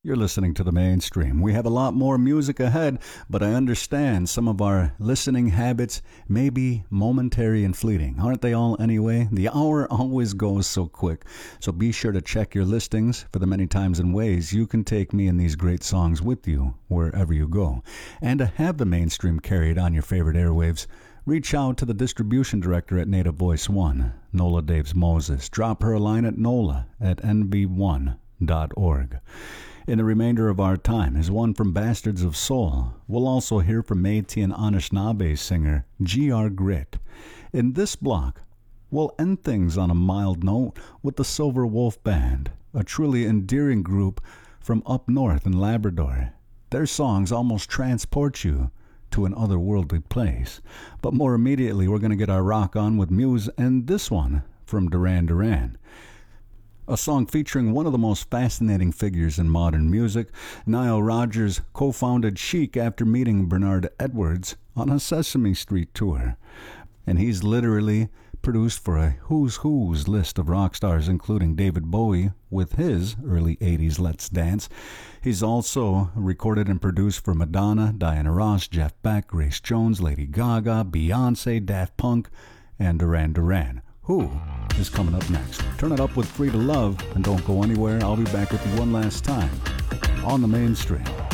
You're listening to the mainstream. We have a lot more music ahead, but I understand some of our listening habits may be momentary and fleeting. Aren't they all anyway? The hour always goes so quick. So be sure to check your listings for the many times and ways you can take me and these great songs with you wherever you go. And to have the mainstream carried on your favorite airwaves, reach out to the distribution director at Native Voice One, Nola Daves Moses. Drop her a line at nola@nv1.org. In the remainder of our time is one from Bastards of Soul. We'll also hear from Métis and Anishinaabe singer G.R. Grit. In this block, we'll end things on a mild note with the Silver Wolf Band, a truly endearing group from up north in Labrador. Their songs almost transport you to an otherworldly place. But more immediately, we're going to get our rock on with Muse and this one from Duran Duran. A song featuring one of the most fascinating figures in modern music. Nile Rodgers co-founded Chic after meeting Bernard Edwards on a Sesame Street tour. And he's literally produced for a who's who's list of rock stars, including David Bowie with his early 80s Let's Dance. He's also recorded and produced for Madonna, Diana Ross, Jeff Beck, Grace Jones, Lady Gaga, Beyonce, Daft Punk, and Duran Duran. Who is coming up next? Turn it up with Free to Love, and don't go anywhere. I'll be back with you one last time on the mainstream.